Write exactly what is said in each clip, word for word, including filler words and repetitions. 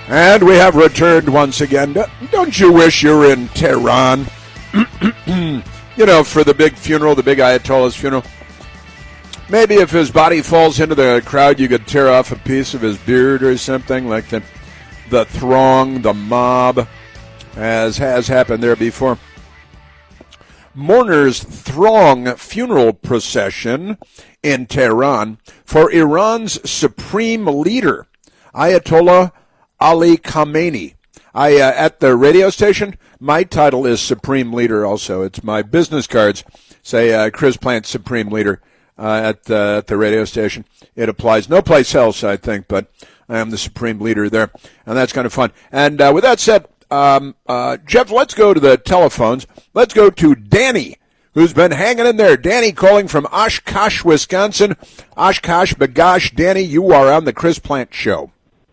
And we have returned once again. Don't you wish you were in Tehran? You know, for the big funeral, the big Ayatollah's funeral. Maybe if his body falls into the crowd, you could tear off a piece of his beard or something, like the, the throng, the mob, as has happened there before. Mourners throng funeral procession in Tehran for Iran's supreme leader, Ayatollah Ali Khamenei. I uh, at the radio station, my title is Supreme Leader also. It's my business cards say uh, Chris Plant Supreme Leader uh, at, uh, at the radio station. It applies no place else, I think, but I am the Supreme Leader there, and that's kind of fun. And uh, with that said, um, uh, Jeff, let's go to the telephones. Let's go to Danny, who's been hanging in there. Danny calling from Oshkosh, Wisconsin. Oshkosh, Bagosh. Danny, you are on the Chris Plant Show.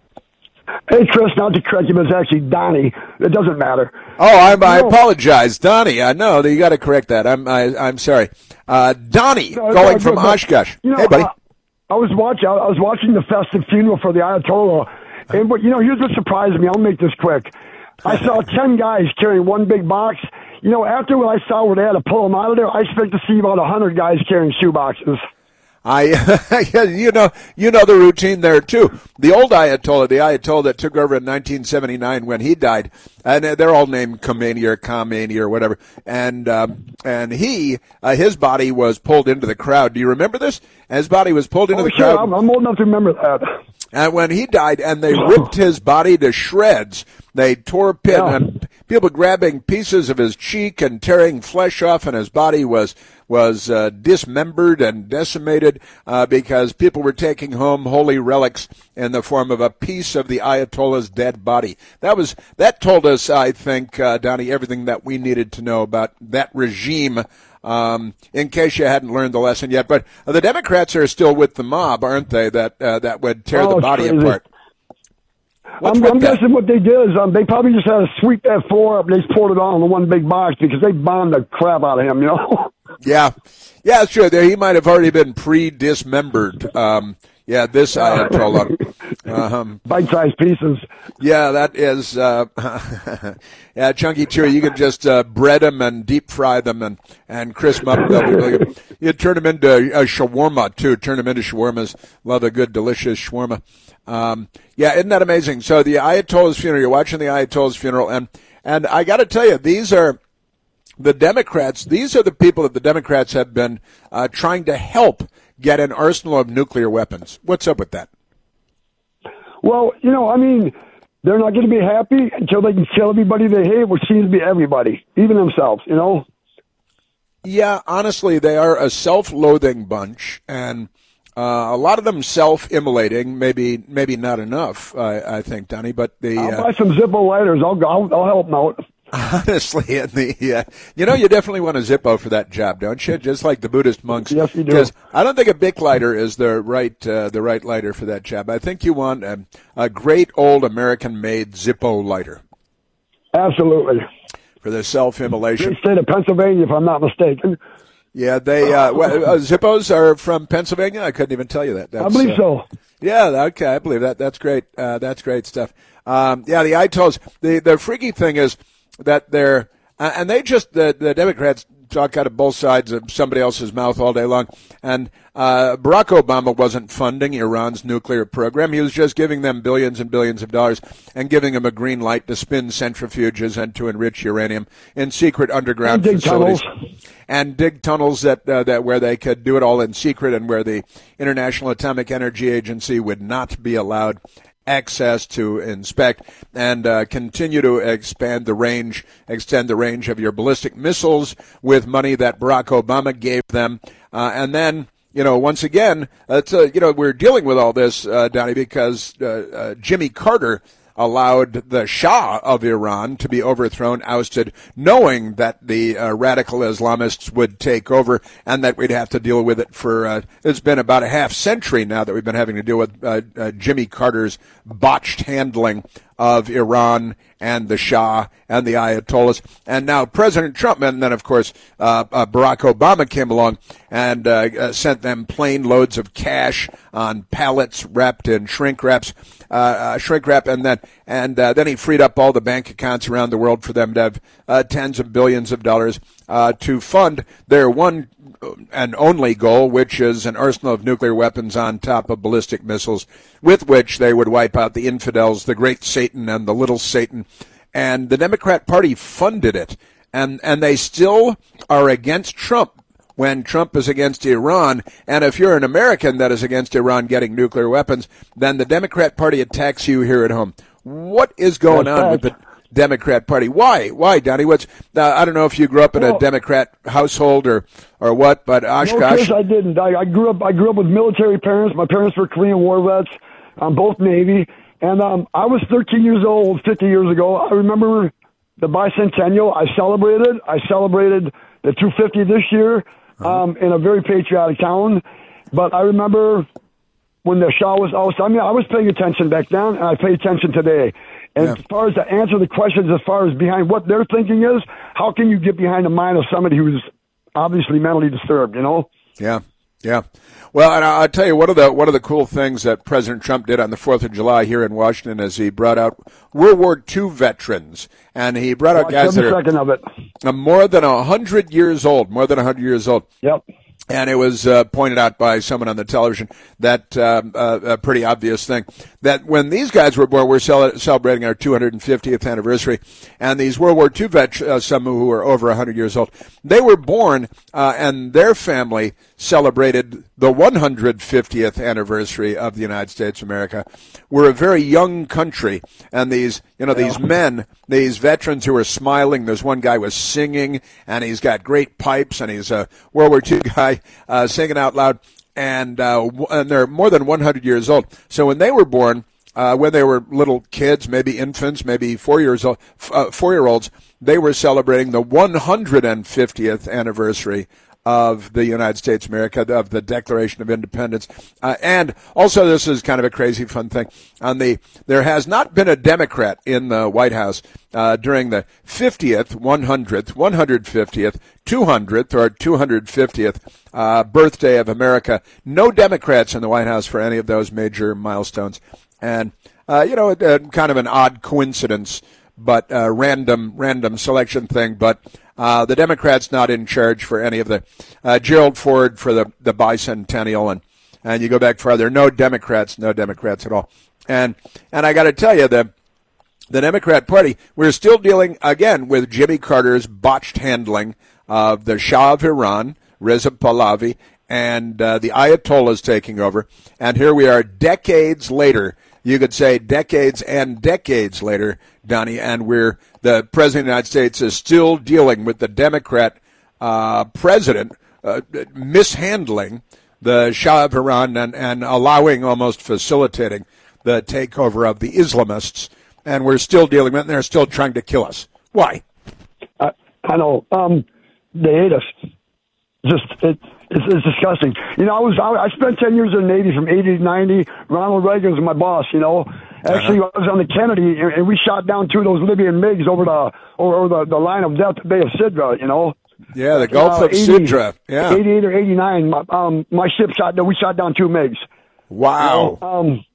Hey, Chris, not to correct you, but it's actually Donnie. It doesn't matter. Oh, I'm, I apologize, Donnie. I know you got to correct that. I'm I, I'm sorry, uh, Donnie, no, calling no, from but, Oshkosh. You know, hey, buddy. I, I was watching. I was watching the festive funeral for the Ayatollah, and but you know, here's what surprised me. I'll make this quick. I saw ten guys carrying one big box. You know, after what I saw where they had to pull them out of there, I expect to see about a hundred guys carrying shoe boxes. I, you know, you know the routine there too. The old Ayatollah, the Ayatollah that took over in nineteen seventy-nine when he died, and they're all named Khomeini or Khamenei or whatever. And um, and he, uh, his body was pulled into the crowd. Do you remember this? His body was pulled into oh, the sure, crowd. I'm, I'm old enough to remember that. And when he died, and they ripped his body to shreds, they tore pin Yeah. and people grabbing pieces of his cheek and tearing flesh off, and his body was was uh, dismembered and decimated uh, because people were taking home holy relics in the form of a piece of the Ayatollah's dead body. That was that told us, I think, uh, Donnie, everything that we needed to know about that regime. Um, in case you hadn't learned the lesson yet, but uh, the Democrats are still with the mob, aren't they? That uh, that would tear Oh, the body crazy. apart. What's I'm, with I'm that? guessing what they did is um, they probably just had to sweep that floor up and they just poured it all in the one big box because they bombed the crap out of him, you know? Yeah, yeah, sure. There, he might have already been pre-dismembered. Um, yeah, this Ayatollah. Um, Bite-sized pieces. yeah, that is. Uh, yeah, chunky chewy. You can just uh, bread them and deep fry them and and crisp them up. They'll be really good. You turn them into a shawarma too. Turn them into shawarmas. Love a good, delicious shawarma. Um, yeah, isn't that amazing? So the Ayatollah's funeral. You're watching the Ayatollah's funeral, and and I got to tell you, these are. The Democrats, these are the people that the Democrats have been uh, trying to help get an arsenal of nuclear weapons. What's up with that? Well, you know, I mean, they're not going to be happy until they can kill everybody they hate, which seems to be everybody, even themselves, you know? Yeah, honestly, they are a self-loathing bunch, and uh, a lot of them self-immolating, maybe maybe not enough, I, I think, Donnie, but the... I'll uh, buy some Zippo lighters. I'll, I'll, I'll help them out. Honestly, in the uh, you know, you definitely want a Zippo for that job, don't you? Just like the Buddhist monks. Yes, you do. Because I don't think a Bic lighter is the right uh, the right lighter for that job. I think you want a, a great old American-made Zippo lighter. Absolutely. For the self-immolation. Great state of Pennsylvania, if I'm not mistaken. Yeah, they uh, well, uh, Zippos are from Pennsylvania. I couldn't even tell you that. That's, I believe uh, so. Yeah, okay, I believe that. That's great. Uh, that's great stuff. Um, yeah, the Ayatollahs. The the freaky thing is that they're uh, and they just the the Democrats talk out of both sides of somebody else's mouth all day long. And uh, Barack Obama wasn't funding Iran's nuclear program. He was just giving them billions and billions of dollars and giving them a green light to spin centrifuges and to enrich uranium in secret underground and dig facilities. Tunnels. And dig tunnels that uh, that where they could do it all in secret and where the International Atomic Energy Agency would not be allowed access to inspect and uh, continue to expand the range, extend the range of your ballistic missiles with money that Barack Obama gave them. Uh, and then, you know, once again, it's, uh, you know, we're dealing with all this, uh, Donnie, because uh, uh, Jimmy Carter allowed the Shah of Iran to be overthrown, ousted, knowing that the uh, radical Islamists would take over and that we'd have to deal with it for, uh, it's been about a half century now that we've been having to deal with uh, uh, Jimmy Carter's botched handling of Iran and the Shah and the Ayatollahs. And now President Trump, and then, of course, uh, uh, Barack Obama came along and uh, uh, sent them plane loads of cash on pallets wrapped in shrink wraps, uh, uh, shrink wrap, and then and uh, then he freed up all the bank accounts around the world for them to have uh, tens of billions of dollars uh, to fund their one and only goal, which is an arsenal of nuclear weapons on top of ballistic missiles, with which they would wipe out the infidels, the great Satan and the little Satan. And the Democrat Party funded it. And, and they still are against Trump when Trump is against Iran. And if you're an American that is against Iran getting nuclear weapons, then the Democrat Party attacks you here at home. What is going on with the Democrat Party? Why? Why, Donnie? What's? Uh, I don't know if you grew up in well, a Democrat household or, or what, but Oshkosh. No, Chris, I didn't. I, I grew up. I grew up with military parents. My parents were Korean War vets, um, both Navy, and um, I was thirteen years old fifty years ago. I remember the bicentennial. I celebrated. I celebrated the two fifty this year um, uh-huh. in a very patriotic town. But I remember when the Shah was ousted. I mean, I was paying attention back then, and I pay attention today. And yeah. as far as to answer the questions, as far as behind what their thinking is, how can you get behind the mind of somebody who's obviously mentally disturbed, you know? Yeah, yeah. Well, and I'll tell you, one of the one of the cool things that President Trump did on the fourth of July here in Washington is he brought out World War Two veterans, and he brought out guys that are of it. more than one hundred years old, more than one hundred years old. Yep. And it was uh, pointed out by someone on the television that um, uh, a pretty obvious thing that when these guys were born, we're cel- celebrating our two hundred fiftieth anniversary, and these World War Two vets, uh, some who were over one hundred years old, they were born, uh, and their family celebrated the one hundred fiftieth anniversary of the United States of America. We're a very young country, and these, you know, these men, these veterans who are smiling. There's one guy was singing, and he's got great pipes, and he's a World War Two guy uh, singing out loud, and uh, and they're more than one hundred years old. So when they were born, uh, when they were little kids, maybe infants, maybe four years old, uh, four-year-olds, they were celebrating the one hundred fiftieth anniversary of the United States of America, of the Declaration of Independence. Uh, and also, this is kind of a crazy fun thing. On the There has not been a Democrat in the White House uh, during the fiftieth, one hundredth, one hundred fiftieth, two hundredth, or two hundred fiftieth uh, birthday of America. No Democrats in the White House for any of those major milestones. And, uh, you know, uh, kind of an odd coincidence, but uh, random, random selection thing, but Uh, the Democrats not in charge for any of the uh, Gerald Ford for the, the bicentennial, and, and you go back farther. No Democrats, no Democrats at all. And and I got to tell you, the the Democrat Party, we're still dealing again with Jimmy Carter's botched handling of the Shah of Iran, Reza Pahlavi, and uh, the Ayatollahs taking over. And here we are, decades later. You could say decades and decades later, Donnie, and we're the President of the United States is still dealing with the Democrat uh, president uh, mishandling the Shah of Iran and, and allowing, almost facilitating, the takeover of the Islamists. And we're still dealing with it, and they're still trying to kill us. Why? I, I know. Um, they hate us. Just it, it's, it's disgusting. You know, I was I, I spent ten years in the Navy from eighty to ninety. Ronald Reagan was my boss. You know, actually uh-huh. I was on the Kennedy, and, and we shot down two of those Libyan MiGs over the over, over the, the line of death, Bay of Sidra. You know. Yeah, the Gulf uh, of eighty, Sidra. Yeah, eighty-eight or eighty-nine. My, um, my ship shot. We shot down two MiGs. Wow. You know, um,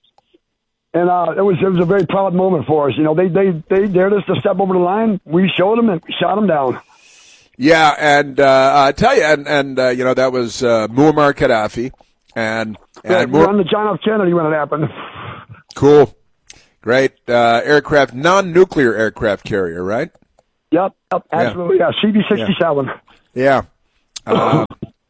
and uh, it was it was a very proud moment for us. You know, they they they dared us to step over the line. We showed them and we shot them down. Yeah, and uh, I tell you, and, and uh, you know, that was uh, Muammar Gaddafi. And, and yeah, we were on the John F. Kennedy when it happened. Cool. Great. Uh, aircraft, non-nuclear aircraft carrier, right? Yep, yep absolutely. Yeah, yeah. C B sixty-seven. Yeah. yeah. Uh,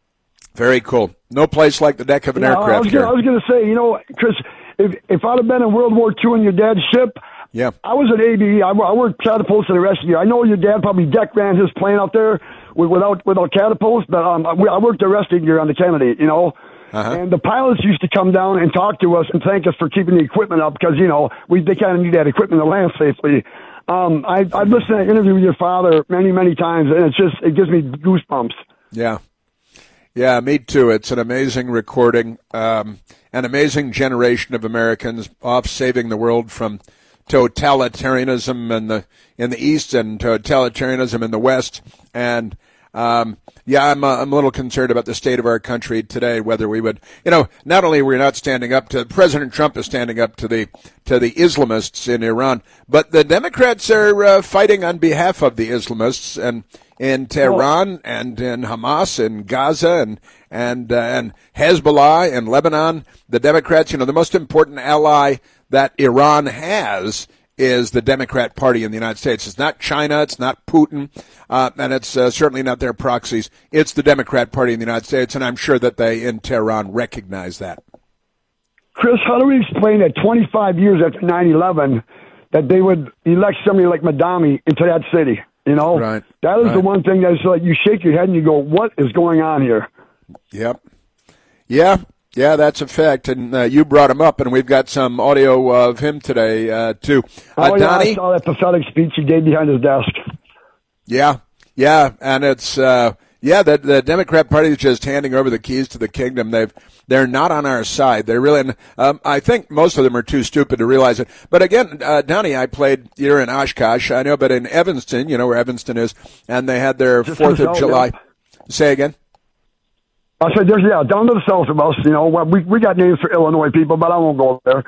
very cool. No place like the deck of an yeah, aircraft I was carrier. Gonna, I was going to say, you know, Chris, if, if I'd have been in World War Two in your dad's ship, yeah. I was at A B E. I, I worked catapults for the rest of the year. I know your dad probably deck ran his plane out there with, without without catapults, but um, I, I worked the rest of the year on the Kennedy, you know. Uh-huh. And the pilots used to come down and talk to us and thank us for keeping the equipment up because, you know, we they kind of need that equipment to land safely. Um, I, I've listened to that interview with your father many, many times, and it's just, it gives me goosebumps. Yeah. Yeah, me too. It's an amazing recording, um, an amazing generation of Americans off saving the world from totalitarianism in the in the East and totalitarianism in the West. And um, yeah, I'm uh, I'm a little concerned about the state of our country today. Whether we would, you know, not only we're not standing up to President Trump is standing up to the to the Islamists in Iran, but the Democrats are uh, fighting on behalf of the Islamists and in Tehran and in Hamas and Gaza and and uh, and Hezbollah and Lebanon. The Democrats, you know, the most important ally that Iran has is the Democrat Party in the United States. It's not China, it's not Putin, uh, and it's uh, certainly not their proxies. It's the Democrat Party in the United States, and I'm sure that they in Tehran recognize that. Chris, how do we explain that twenty-five years after nine eleven that they would elect somebody like Madami into that city? You know, right, that is right. the one thing that's like you shake your head and you go, what is going on here? Yep. Yeah. Yeah, that's a fact, and uh, you brought him up, and we've got some audio of him today, uh, too. Uh, oh, yeah, Donnie? I saw that pathetic speech he gave behind his desk. Yeah, yeah, and it's, uh, yeah, the, the Democrat Party is just handing over the keys to the kingdom. They've, they're not on our side. They're really, um, I think most of them are too stupid to realize it. But again, uh, Donnie, I played, you're in Oshkosh, I know, but in Evanston, you know where Evanston is, and they had their Just fourth of July. Yeah. Say again? I said, there's, yeah, down to the south of us, you know, we we got names for Illinois people, but I won't go there.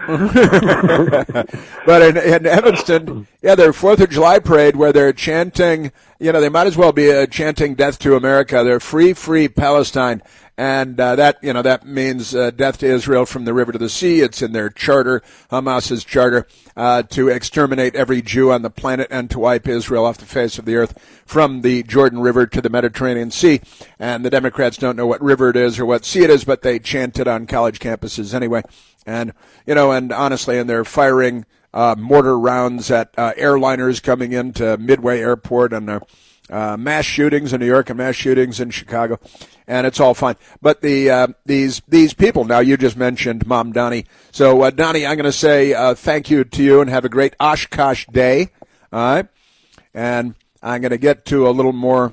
But in, in Evanston, yeah, their fourth of July parade where they're chanting, you know, they might as well be uh, chanting death to America. They're free, free Palestine. And uh, that, you know, that means uh, death to Israel from the river to the sea. It's in their charter, Hamas's charter, uh, to exterminate every Jew on the planet and to wipe Israel off the face of the earth from the Jordan River to the Mediterranean Sea. And the Democrats don't know what river it is or what sea it is, but they chant it on college campuses anyway. And, you know, and honestly, and they're firing uh, mortar rounds at uh, airliners coming into Midway Airport and uh, uh, mass shootings in New York and mass shootings in Chicago. And it's all fine. But the uh, these these people, now you just mentioned Mom Donnie. So, uh, Donnie, I'm going to say uh, thank you to you and have a great Oshkosh day. All right? And I'm going to get to a little more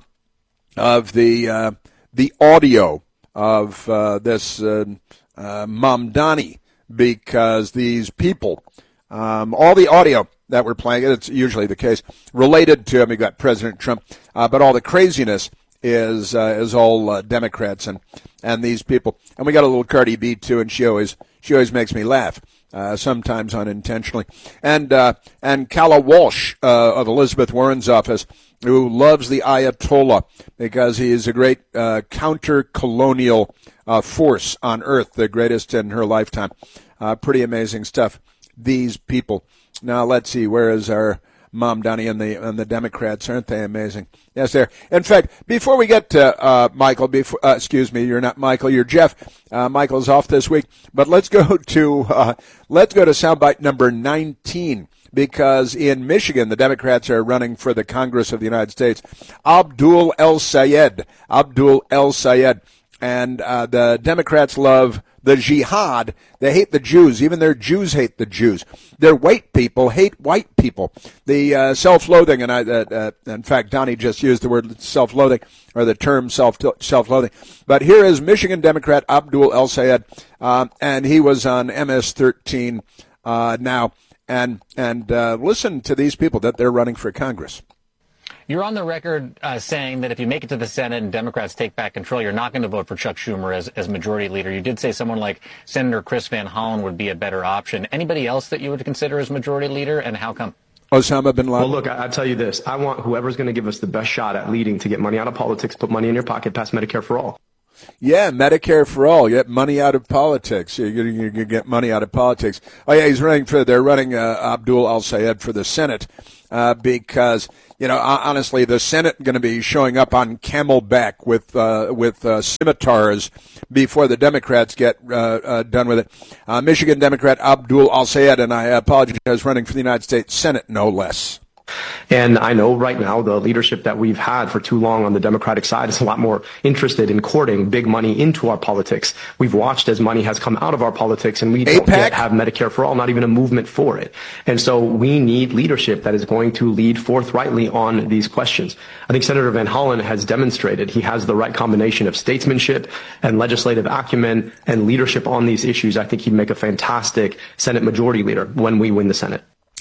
of the uh, the audio of uh, this uh, uh, Mom Donnie, because these people, um, all the audio that we're playing, it's usually the case, related to, I mean, we got President Trump, uh, but all the craziness is uh, is all uh, Democrats and and these people. And we got a little Cardi B too, and she always she always makes me laugh, uh, sometimes unintentionally. And uh, and Calla Walsh uh, of Elizabeth Warren's office, who loves the Ayatollah because he is a great uh, counter-colonial uh, force on earth, the greatest in her lifetime. Uh, pretty amazing stuff. These people. Now let's see, where is our Mom Donnie and the and the Democrats? Aren't they amazing? Yes, they're. In fact, before we get to uh, Michael, before uh, excuse me, you're not Michael, you're Jeff. Uh, Michael's off this week, but let's go to uh, let's go to soundbite number nineteen, because in Michigan the Democrats are running for the Congress of the United States. Abdul El Sayed, Abdul El Sayed, and uh, the Democrats love the jihad. They hate the Jews. Even their Jews hate the Jews. Their white people hate white people. The uh, self-loathing, and I, uh, uh, in fact, Donnie just used the word self-loathing, or the term self self-loathing. But here is Michigan Democrat Abdul El Sayed, uh, and he was on M S thirteen uh, now. And and uh, listen to these people that they're running for Congress. You're on the record uh, saying that if you make it to the Senate and Democrats take back control, you're not going to vote for Chuck Schumer as, as majority leader. You did say someone like Senator Chris Van Hollen would be a better option. Anybody else that you would consider as majority leader, and how come? Osama bin Laden. Well, look, I, I tell you this. I want whoever's going to give us the best shot at leading to get money out of politics, put money in your pocket, pass Medicare for all. Yeah, Medicare for all. Get money out of politics. You, you, you get money out of politics. Oh, yeah, he's running for, they're running uh, Abdul Al Sayed for the Senate uh, because, you know, honestly, the Senate going to be showing up on camelback with uh, with uh, scimitars before the Democrats get uh, uh, done with it. Uh, Michigan Democrat Abdul Al Sayed, and I apologize, running for the United States Senate, no less. And I know right now the leadership that we've had for too long on the Democratic side is a lot more interested in courting big money into our politics. We've watched as money has come out of our politics, and we don't yet have Medicare for all, not even a movement for it. And so we need leadership that is going to lead forthrightly on these questions. I think Senator Van Hollen has demonstrated he has the right combination of statesmanship and legislative acumen and leadership on these issues. I think he'd make a fantastic Senate majority leader when we win the Senate.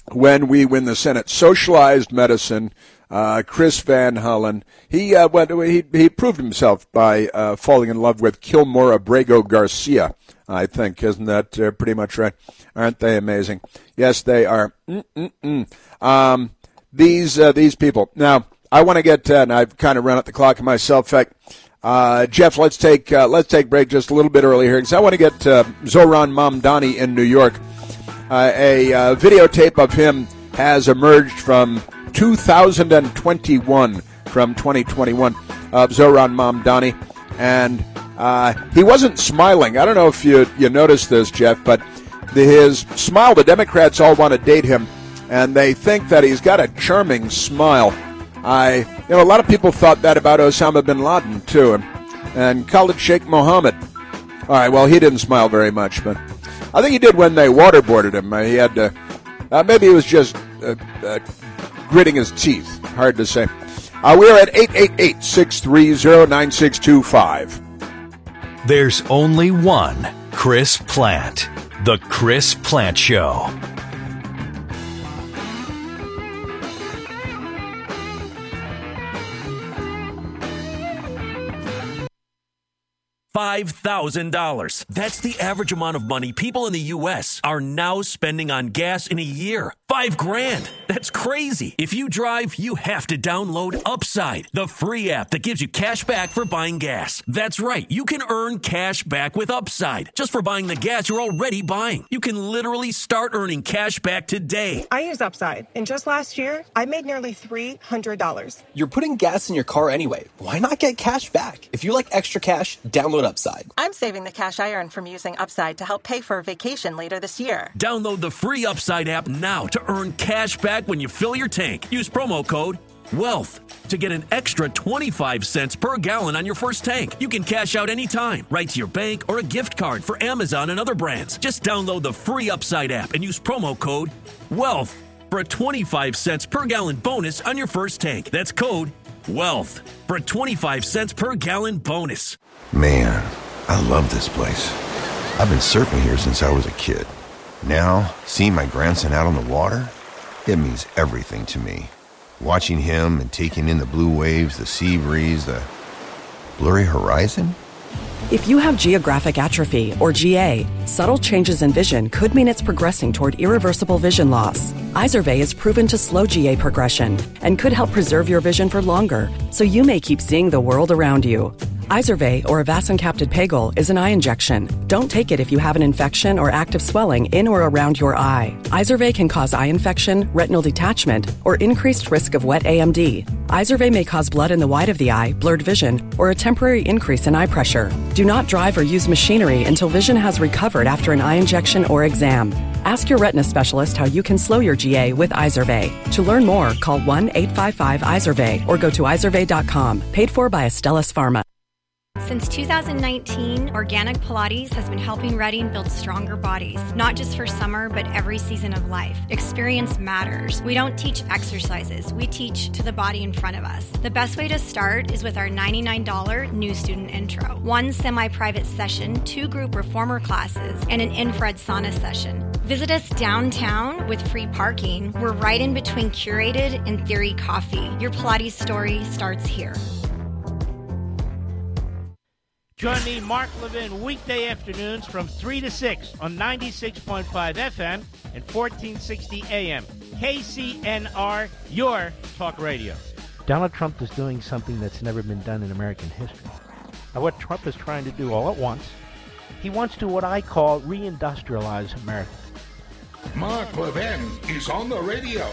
when we win the Senate. Socialized medicine. Uh, Chris Van Hollen. He uh, went. He he proved himself by uh, falling in love with Kilmore Abrego Garcia. I think, isn't that uh, pretty much right? Aren't they amazing? Yes, they are. Mm-mm-mm. Um, these uh, these people. Now, I want to get. Uh, and I've kind of run out the clock myself. In fact, uh, Jeff, let's take uh, let's take break just a little bit early here because I want to get uh, Zohran Mamdani in New York. Uh, a uh, videotape of him has emerged from two thousand twenty-one, from twenty twenty-one, of Zohran Mamdani, and uh, he wasn't smiling. I don't know if you you noticed this, Jeff, but the, his smile, the Democrats all want to date him, and they think that he's got a charming smile. I, you know, a lot of people thought that about Osama bin Laden, too, and, and Khalid Sheikh Mohammed. All right, well, he didn't smile very much, but I think he did when they waterboarded him. He had to, uh, maybe he was just uh, uh, gritting his teeth. Hard to say. Uh, we are at eight eight eight, six three zero, nine six two five. There's only one Chris Plante. The Chris Plante Show. five thousand dollars. That's the average amount of money people in the U S are now spending on gas in a year. Five grand. That's crazy. If you drive, you have to download Upside, the free app that gives you cash back for buying gas. That's right. You can earn cash back with Upside just for buying the gas you're already buying. You can literally start earning cash back today. I use Upside, and just last year, I made nearly three hundred dollars. You're putting gas in your car anyway. Why not get cash back? If you like extra cash, download Upside. I'm saving the cash I earn from using Upside to help pay for a vacation later this year. Download the free Upside app now to earn cash back when you fill your tank. Use promo code WEALTH to get an extra twenty-five cents per gallon on your first tank. You can cash out anytime, right to your bank or a gift card for Amazon and other brands. Just download the free Upside app and use promo code WEALTH for a twenty-five cents per gallon bonus on your first tank. That's code WEALTH for a twenty-five cents per gallon bonus. Man, I love this place. I've been surfing here since I was a kid. Now, seeing my grandson out on the water, it means everything to me. Watching him and taking in the blue waves, the sea breeze, the blurry horizon. If you have geographic atrophy, or G A, subtle changes in vision could mean it's progressing toward irreversible vision loss. Izervay is proven to slow G A progression and could help preserve your vision for longer, so you may keep seeing the world around you. Izervay, or avacincaptad pegol, is an eye injection. Don't take it if you have an infection or active swelling in or around your eye. Izervay can cause eye infection, retinal detachment, or increased risk of wet A M D. Izervay may cause blood in the white of the eye, blurred vision, or a temporary increase in eye pressure. Do not drive or use machinery until vision has recovered after an eye injection or exam. Ask your retina specialist how you can slow your G A with Izervay. To learn more, call one eight five five Izervay or go to izervay dot com. Paid for by Astellas Pharma. Since two thousand nineteen, Organic Pilates has been helping Reading build stronger bodies, not just for summer, but every season of life. Experience matters. We don't teach exercises. We teach to the body in front of us. The best way to start is with our ninety-nine dollars new student intro. One semi-private session, two group reformer classes, and an infrared sauna session. Visit us downtown with free parking. We're right in between Curated and Theory Coffee. Your Pilates story starts here. Join me, Mark Levin, weekday afternoons from three to six on ninety-six point five F M and fourteen sixty A M. K C N R, your talk radio. Donald Trump is doing something that's never been done in American history. Now, what Trump is trying to do all at once, he wants to what I call reindustrialize America. Mark Levin is on the radio.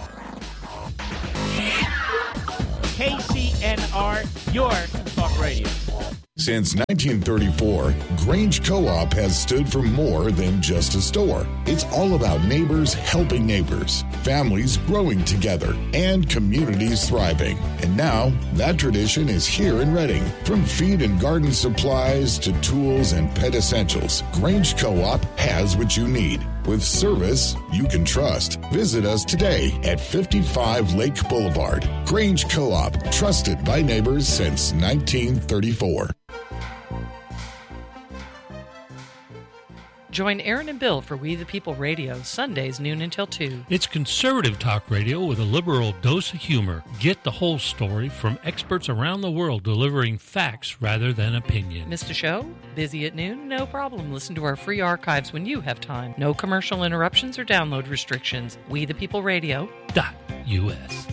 K C N R, your talk radio. Since nineteen thirty-four, Grange Co-op has stood for more than just a store. It's all about neighbors helping neighbors, families growing together, and communities thriving. And now, that tradition is here in Reading. From feed and garden supplies to tools and pet essentials, Grange Co-op has what you need. With service you can trust. Visit us today at fifty-five Lake Boulevard. Grange Co-op, trusted by neighbors since nineteen thirty-four. Join Aaron and Bill for We the People Radio, Sundays noon until two. It's conservative talk radio with a liberal dose of humor. Get the whole story from experts around the world delivering facts rather than opinion. Missed a show? Busy at noon? No problem. Listen to our free archives when you have time. No commercial interruptions or download restrictions. We the People Radio dot U S.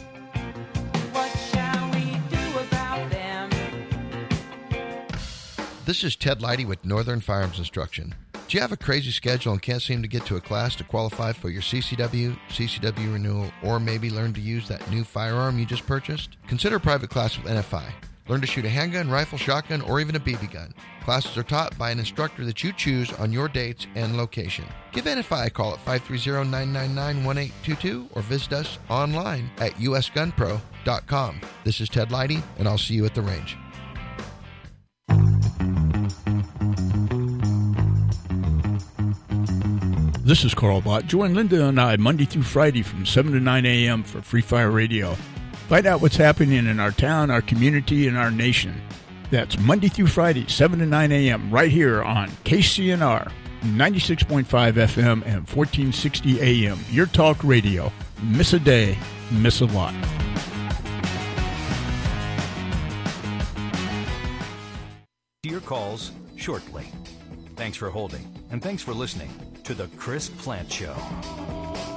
This is Ted Leidy with Northern Firearms Instruction. Do you have a crazy schedule and can't seem to get to a class to qualify for your C C W, C C W renewal, or maybe learn to use that new firearm you just purchased? Consider a private class with N F I. Learn to shoot a handgun, rifle, shotgun, or even a B B gun. Classes are taught by an instructor that you choose on your dates and location. Give N F I a call at five three zero, nine nine nine, one eight two two or visit us online at u s gun pro dot com. This is Ted Leidy, and I'll see you at the range. This is Carl Bott. Join Linda and I Monday through Friday from seven to nine a.m. for Free Fire Radio. Find out what's happening in our town, our community, and our nation. That's Monday through Friday, seven to nine a.m. right here on K C N R, ninety-six point five F M and fourteen sixty A M. Your talk radio. Miss a day, miss a lot. Your calls shortly. Thanks for holding, and thanks for listening to The Chris Plante Show.